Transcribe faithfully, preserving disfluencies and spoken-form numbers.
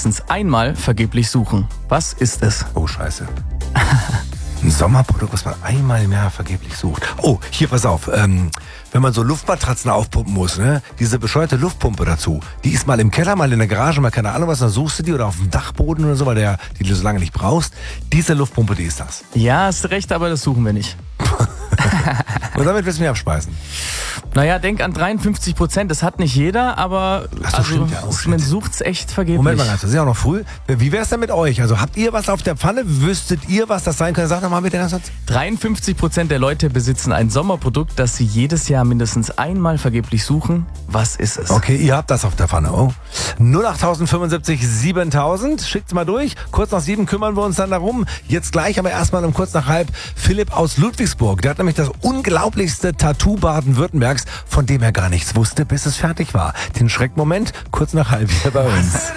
mindestens einmal vergeblich suchen. Was ist es? Oh, scheiße. Ein Sommerprodukt, was man einmal im Jahr vergeblich sucht. Oh, hier, pass auf. Ähm, wenn man so Luftmatratzen aufpumpen muss, ne? Diese bescheuerte Luftpumpe dazu, die ist mal im Keller, mal in der Garage, mal keine Ahnung was, dann suchst du die oder auf dem Dachboden oder so, weil der, die du so lange nicht brauchst. Diese Luftpumpe, die ist das. Ja, hast recht, aber das suchen wir nicht. Und damit willst du mich abspeisen. Naja, denk an dreiundfünfzig Prozent. Das hat nicht jeder, aber Ach so, also, stimmt ja auch, es- shit. man sucht's echt vergeblich. Moment mal ganz, das ist ja auch noch früh. Wie wär's denn mit euch? Also habt ihr was auf der Pfanne? Wüsstet ihr, was das sein könnte? Sag doch mal bitte ganz kurz. dreiundfünfzig Prozent der Leute besitzen ein Sommerprodukt, das sie jedes Jahr mindestens einmal vergeblich suchen. Was ist es? Okay, ihr habt das auf der Pfanne, oh. null acht fünfundsiebzig siebentausend, schickt's mal durch. Kurz nach sieben kümmern wir uns dann darum. Jetzt gleich, aber erstmal um kurz nach halb, Philipp aus Ludwigsburg. Der hat nämlich das unglaublichste Tattoo Baden-Württembergs, von dem er gar nichts wusste, bis es fertig war. Den Schreckmoment kurz nach halb hier bei uns.